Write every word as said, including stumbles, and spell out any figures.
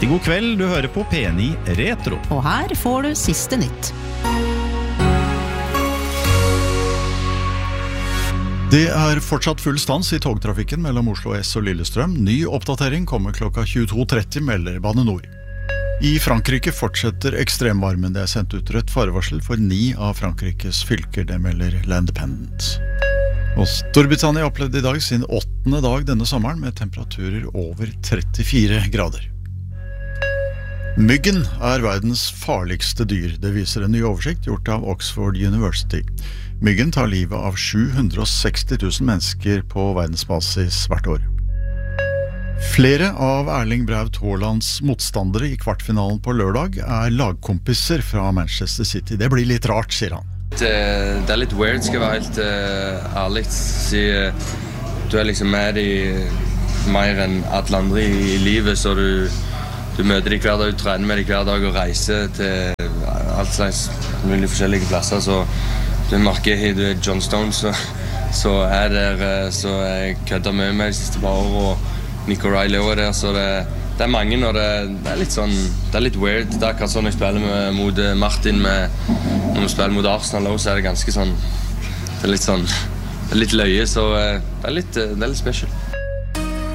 Riktig god kveld, du hører på P ni Retro. Og her får du siste nytt. Det er fortsatt full stans i togtrafikken mellom Oslo S og Lillestrøm. Ny oppdatering kommer klokka tjueto tretti, melder Bane Nor. I Frankrike fortsetter ekstremvarmen. Det er sendt ut rødt farevarsel for ni av Frankrikes fylker, det melder L'Independent. Og Storbritannia opplevde i dag sin åttende dag denne sommeren med temperaturer over trettifire grader. Myggen er verdens farligste dyr. Det viser en ny oversikt gjort av Oxford University. Myggen tar livet av sju hundre og seksti tusen mennesker på verdensbasis hvert år. Flere av Erling Braut Haalands motstandere i kvartfinalen på lørdag er lagkompiser fra Manchester City. Det blir litt rart, sier han. Det, det er litt weird, skal jeg være helt uh, ærlig. Si, uh, du er liksom med i mer enn alle andre i, i livet, så du, du møter dem hver dag, du trener med dem hver dag og reiser til alt slags mulige forskjellige plasser, så du merker at du er John Stones, så, så er der, så jeg kødder mye med de siste par år, og Nick O'Reilly også er der, så det, det er mange, og det, det er litt sånn, det er litt weird. Det er akkurat sånn jeg spiller med, mot Martin, med, når vi spiller mot Arsenal også, så er det ganske sånn, det er litt sånn, det er litt løye, så det er litt, det er litt special.